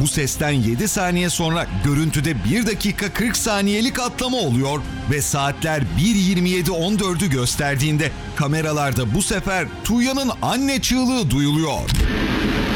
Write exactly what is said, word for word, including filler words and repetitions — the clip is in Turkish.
Bu sesten yedi saniye sonra görüntüde bir dakika kırk saniyelik atlama oluyor ve saatler bir yirmi yedi on dördü gösterdiğinde kameralarda bu sefer Tuğya'nın anne çığlığı duyuluyor.